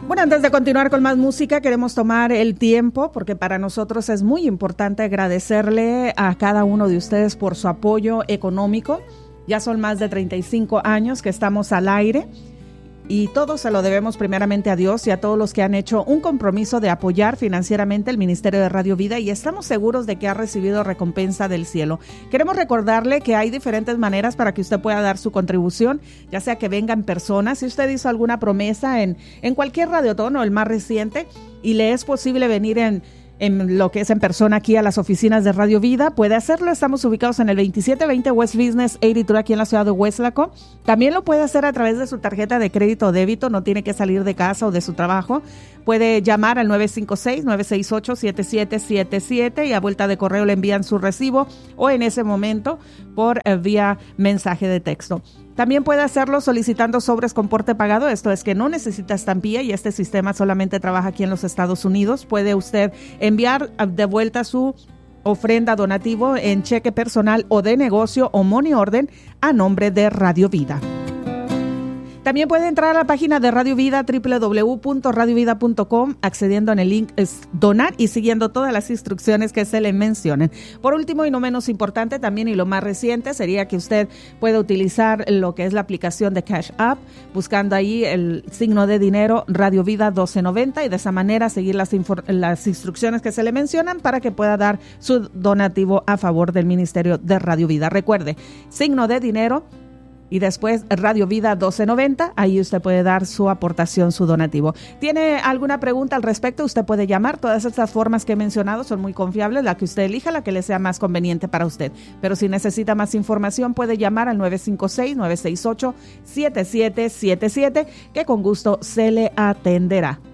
Bueno, antes de continuar con más música, queremos tomar el tiempo, porque para nosotros es muy importante agradecerle a cada uno de ustedes por su apoyo económico. Ya son más de 35 años que estamos al aire y todo se lo debemos primeramente a Dios y a todos los que han hecho un compromiso de apoyar financieramente el Ministerio de Radio Vida, y estamos seguros de que ha recibido recompensa del cielo. Queremos recordarle que hay diferentes maneras para que usted pueda dar su contribución, ya sea que venga en persona. Si usted hizo alguna promesa en cualquier radiotono, el más reciente, y le es posible venir en lo que es en persona aquí a las oficinas de Radio Vida, puede hacerlo. Estamos ubicados en el 2720 West Business 83 aquí en la ciudad de Weslaco. También lo puede hacer a través de su tarjeta de crédito o débito, no tiene que salir de casa o de su trabajo. Puede llamar al 956-968-7777 y a vuelta de correo le envían su recibo o en ese momento por vía mensaje de texto. También puede hacerlo solicitando sobres con porte pagado, esto es que no necesita estampilla y este sistema solamente trabaja aquí en los Estados Unidos. Puede usted enviar de vuelta su ofrenda donativo en cheque personal o de negocio o money order a nombre de Radio Vida. También puede entrar a la página de Radio Vida, www.radiovida.com, accediendo en el link donar y siguiendo todas las instrucciones que se le mencionen. Por último y no menos importante también, y lo más reciente, sería que usted pueda utilizar lo que es la aplicación de Cash App, buscando ahí el signo de dinero Radio Vida 1290, y de esa manera seguir las instrucciones que se le mencionan para que pueda dar su donativo a favor del Ministerio de Radio Vida. Recuerde, signo de dinero y después Radio Vida 1290, ahí usted puede dar su aportación, su donativo. ¿Tiene alguna pregunta al respecto? Usted puede llamar. Todas estas formas que he mencionado son muy confiables, la que usted elija, la que le sea más conveniente para usted. Pero si necesita más información, puede llamar al 956-968-7777, que con gusto se le atenderá.